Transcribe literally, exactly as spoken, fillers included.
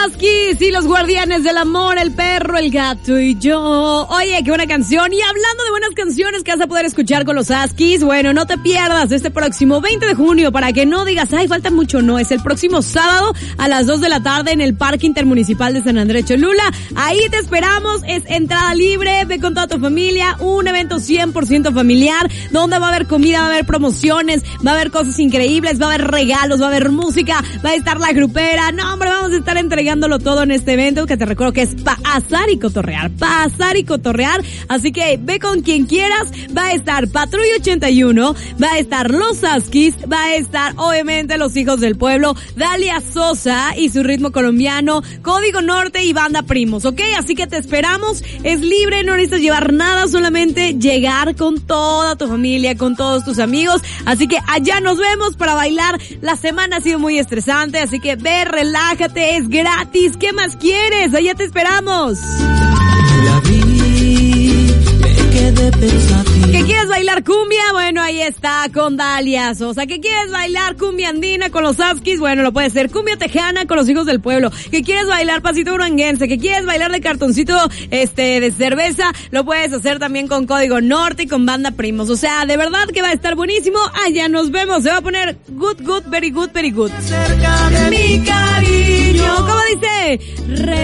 Huskies y los guardianes del amor, el perro, el gato y yo. Oye, qué buena canción. Y hablando de buenas canciones que vas a poder escuchar con los Huskies, bueno, no te pierdas este próximo veinte de junio para que no digas, ay, falta mucho. No, es el próximo sábado a las dos de la tarde en el Parque Intermunicipal de San Andrés Cholula. Ahí te esperamos, es entrada libre, ve con toda tu familia, un evento cien por ciento familiar, donde va a haber comida, va a haber promociones, va a haber cosas increíbles, va a haber regalos, va a haber música, va a estar la grupera. No, hombre, vamos a estar entregándolo todo en este evento, que te recuerdo que es pasar y cotorrear, pasar y cotorrear. Así que ve con quien quieras. Va a estar Patrulla ochenta y uno, va a estar los Huskies, va a estar obviamente los Hijos del Pueblo, Dalia Sosa y su ritmo colombiano, Código Norte y Banda Primos, ¿ok? Así que te esperamos, es libre, no necesitas llevar nada, solamente llegar con toda tu familia, con todos tus amigos. Así que allá nos vemos para bailar. La semana ha sido muy estresante, así que ve, relájate, es gratis. ¿Qué más quieres? Allá te esperamos. La vi, me quedé pensativo. ¿Qué quieres bailar cumbia? Bueno, ahí está con Dalia Sosa. ¿Qué quieres bailar cumbia andina con los Huskies? Bueno, lo puede ser cumbia tejana con los Hijos del Pueblo. ¿Qué quieres bailar pasito duranguense? ¿Qué quieres bailar de cartoncito este de cerveza? Lo puedes hacer también con Código Norte y con Banda Primos. O sea, de verdad que va a estar buenísimo. Allá nos vemos. Se va a poner good, good, very good, very good. Cerca de mi cariño. ¿Cómo dice? Re